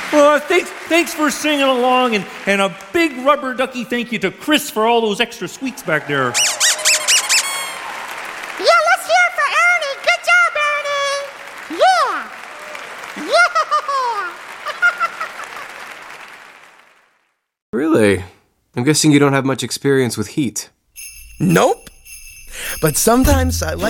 Thanks for singing along, and a big rubber ducky thank you to Chris for all those extra squeaks back there. Yeah, let's hear it for Ernie. Good job, Ernie. Yeah. Really? I'm guessing you don't have much experience with heat. Nope. But sometimes I like